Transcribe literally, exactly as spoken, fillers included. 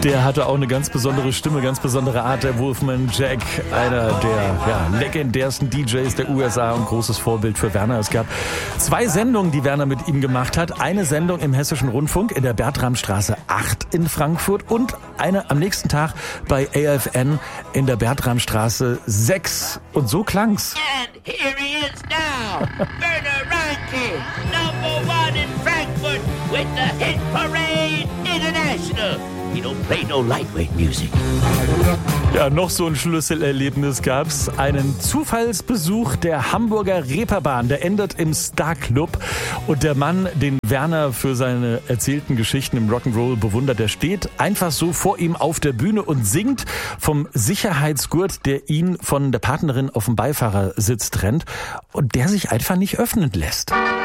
Der hatte auch eine ganz besondere Stimme, ganz besondere Art, der Wolfman Jack, einer der ja, legendärsten D Js der U S A und großes Vorbild für Werner. Es gab zwei Sendungen, die Werner mit ihm gemacht hat. Eine Sendung im Hessischen Rundfunk in der Bertramstraße acht in Frankfurt und eine am nächsten Tag bei A F N in der Bertramstraße sechs. Und so klang's. And here he is now, Werner Reinke, number one in Frankfurt with the Hit Parade International. He don't play no lightweight music. Ja, noch so ein Schlüsselerlebnis gab's. Einen Zufallsbesuch der Hamburger Reeperbahn. Der endet im Star Club. Und der Mann, den Werner für seine erzählten Geschichten im Rock'n'Roll bewundert, der steht einfach so vor ihm auf der Bühne und singt vom Sicherheitsgurt, der ihn von der Partnerin auf dem Beifahrersitz trennt und der sich einfach nicht öffnen lässt.